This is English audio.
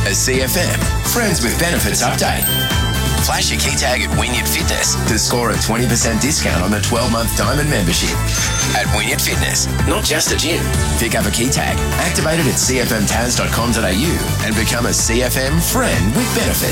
A CFM Friends with Benefits update. Flash your key tag at Wynyard Fitness to score a 20% discount on a 12-month diamond membership. At Wynyard Fitness, not just a gym. Pick up a key tag, activate it at cfmtaz.com.au and become a CFM friend with benefits.